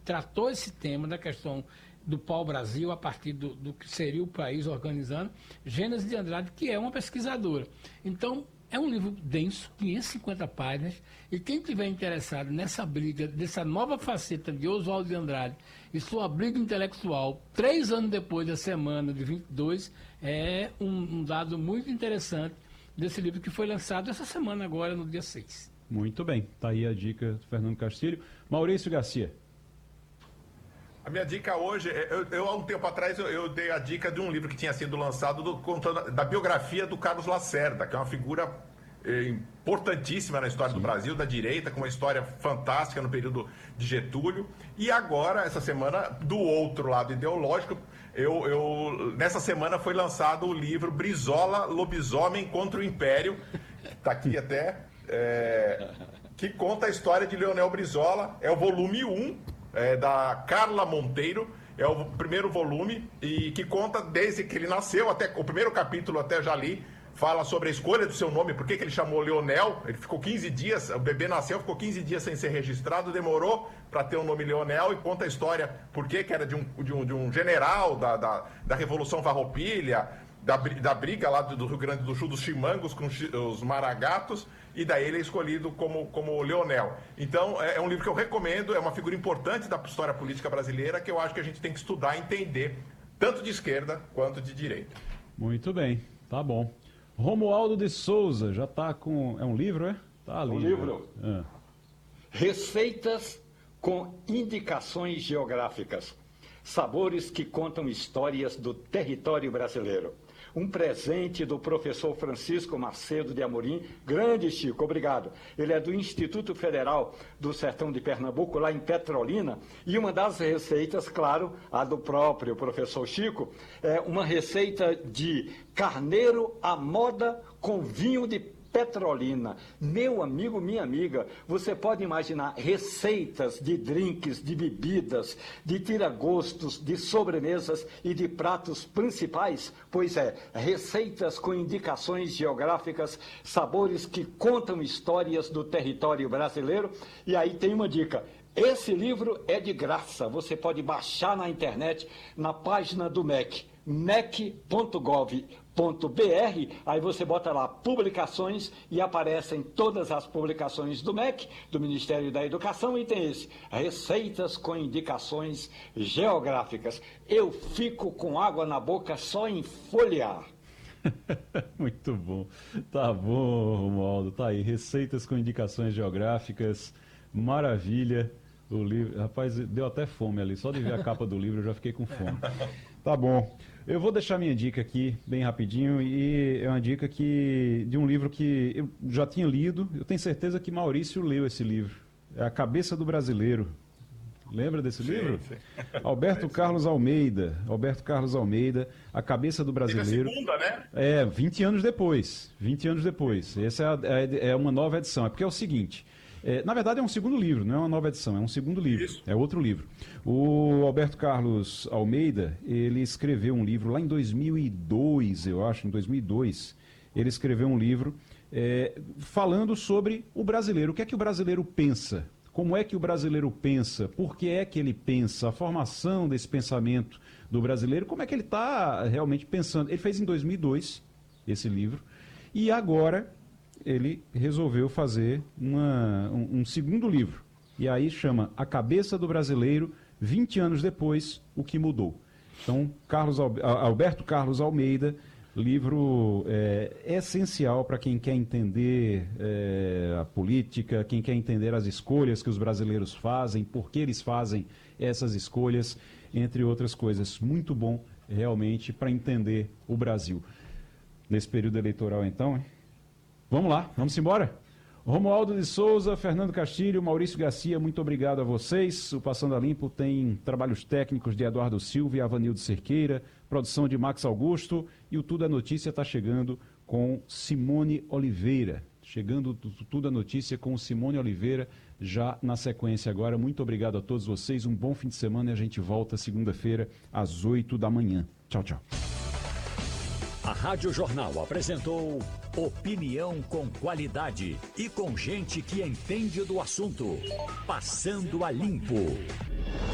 tratou esse tema da questão do pau-brasil a partir do que seria o país organizando, Gênesis de Andrade, que é uma pesquisadora. Então, é um livro denso, 550 páginas, e quem estiver interessado nessa briga, dessa nova faceta de Oswaldo de Andrade e sua briga intelectual, 3 anos depois da semana de 22, é um dado muito interessante desse livro que foi lançado essa semana agora, no dia 6. Muito bem, está aí a dica do Fernando Castilho. Maurício Garcia. A minha dica hoje, há um tempo atrás, eu dei a dica de um livro que tinha sido lançado contando da biografia do Carlos Lacerda, que é uma figura importantíssima na história do Brasil, da direita, com uma história fantástica no período de Getúlio. E agora, essa semana, do outro lado ideológico, nessa semana foi lançado o livro Brizola, Lobisomem contra o Império, que está aqui até, que conta a história de Leonel Brizola, é o volume 1, da Carla Monteiro, é o primeiro volume, e que conta desde que ele nasceu, até o primeiro capítulo até já li, fala sobre a escolha do seu nome, por que ele chamou Leonel. Ele ficou 15 dias, o bebê nasceu, ficou 15 dias sem ser registrado, demorou para ter o nome Leonel, e conta a história, por que era de um general da Revolução Farroupilha, da briga lá do Rio Grande do Sul, dos chimangos com os maragatos, e daí ele é escolhido como Leonel. Então, é um livro que eu recomendo, é uma figura importante da história política brasileira, que eu acho que a gente tem que estudar e entender, tanto de esquerda quanto de direita. Muito bem, tá bom. Romualdo de Souza, já está com... É um livro, é? Tá ali. Um livro. Receitas com indicações geográficas. Sabores que contam histórias do território brasileiro. Um presente do professor Francisco Macedo de Amorim. Grande, Chico, obrigado. Ele é do Instituto Federal do Sertão de Pernambuco, lá em Petrolina. E uma das receitas, claro, a do próprio professor Chico, é uma receita de carneiro à moda com vinho de Petrolina. Meu amigo, minha amiga, você pode imaginar receitas de drinks, de bebidas, de tiragostos, de sobremesas e de pratos principais? Pois é, receitas com indicações geográficas, sabores que contam histórias do território brasileiro. E aí tem uma dica. Esse livro é de graça, você pode baixar na internet, na página do MEC, mec.gov.br, aí você bota lá publicações e aparecem todas as publicações do MEC, do Ministério da Educação, e tem esse, receitas com indicações geográficas. Eu fico com água na boca só em folhear. Muito bom. Tá bom, Romualdo, tá aí, receitas com indicações geográficas, maravilha. O livro, rapaz, deu até fome ali, só de ver a capa do livro eu já fiquei com fome. Tá bom, eu vou deixar minha dica aqui, bem rapidinho, e é uma dica de um livro que eu já tinha lido, eu tenho certeza que Maurício leu esse livro, é A Cabeça do Brasileiro. Lembra desse livro? Sim. Alberto Carlos Almeida, A Cabeça do Brasileiro. Teve a segunda, né? 20 anos depois, essa é uma nova edição, é porque é o seguinte... na verdade é um segundo livro, não é uma nova edição, é um segundo livro, Isso. É outro livro. O Alberto Carlos Almeida, ele escreveu um livro lá em 2002, eu acho, em 2002, ele escreveu um livro falando sobre o brasileiro, o que é que o brasileiro pensa, como é que o brasileiro pensa, por que é que ele pensa, a formação desse pensamento do brasileiro, como é que ele está realmente pensando. Ele fez em 2002 esse livro, e agora... ele resolveu fazer um segundo livro. E aí chama A Cabeça do Brasileiro, 20 anos depois, o que mudou. Então, Alberto Carlos Almeida, livro essencial para quem quer entender a política, quem quer entender as escolhas que os brasileiros fazem, por que eles fazem essas escolhas, entre outras coisas. Muito bom, realmente, para entender o Brasil. Nesse período eleitoral, então, hein? Vamos lá, vamos embora? Romualdo de Souza, Fernando Castilho, Maurício Garcia, muito obrigado a vocês. O Passando a Limpo tem trabalhos técnicos de Eduardo Silva e Avanildo Cerqueira, produção de Max Augusto, e o Tudo a Notícia está chegando com Simone Oliveira. Chegando Tudo a Notícia com Simone Oliveira, já na sequência agora. Muito obrigado a todos vocês, um bom fim de semana e a gente volta segunda-feira às 8 da manhã. Tchau, tchau. A Rádio Jornal apresentou opinião com qualidade e com gente que entende do assunto. Passando a Limpo.